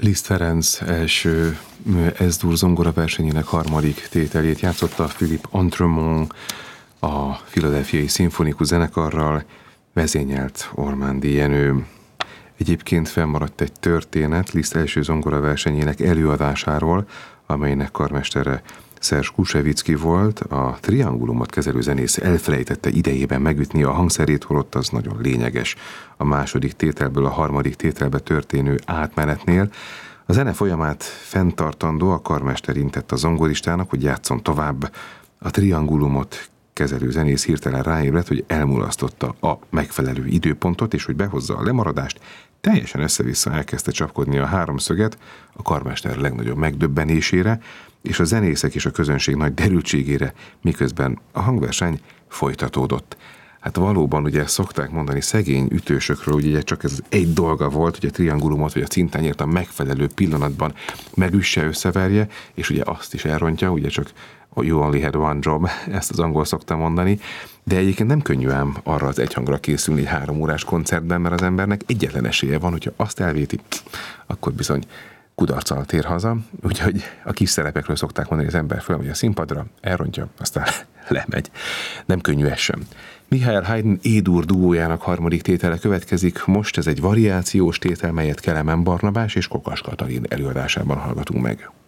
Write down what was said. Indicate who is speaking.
Speaker 1: Liszt Ferenc első S-dur zongora versenyének harmadik tételét játszotta Philippe Entremont a Philadelphiai Szimfonikus Zenekarral, vezényelt Ormandy Jenő. Egyébként fennmaradt egy történet Liszt első zongora versenyének előadásáról, amelynek karmestere Serge Kusevitzky volt. A triangulumot kezelő zenész elfelejtette idejében megütni a hangszerét, holott az nagyon lényeges a második tételből a harmadik tételbe történő átmenetnél. A zene folyamát fenntartandó a karmester intett a zongoristának, hogy játszon tovább. A triangulumot kezelő zenész hirtelen ráébredt, hogy elmulasztotta a megfelelő időpontot, és hogy behozza a lemaradást. Teljesen össze-vissza elkezdte csapkodni a háromszöget, a karmester legnagyobb megdöbbenésére, és a zenészek és a közönség nagy derültségére, miközben a hangverseny folytatódott. Hát valóban ugye szokták mondani szegény ütősökről, hogy ugye csak ez egy dolga volt, hogy a triangulumot vagy a cintányért a megfelelő pillanatban megüsse, összeverje, és ugye azt is elrontja, ugye csak you only had one job, ezt az angol szokta mondani, de egyébként nem könnyű ám arra az egyhangra készülni egy 3 órás koncertben, mert az embernek egyetlen esélye van, hogyha azt elvéti, akkor bizony kudarccal tér haza, úgyhogy a kis szerepekről szokták mondani, hogy az ember fölmegy a színpadra, elrontja, aztán lemegy. Nem könnyű ez sem. Michael Haydn E-dur duójának harmadik tétele következik, most ez egy variációs tétel, melyet Kelemen Barnabás és Kokas Katalin előadásában hallgatunk meg.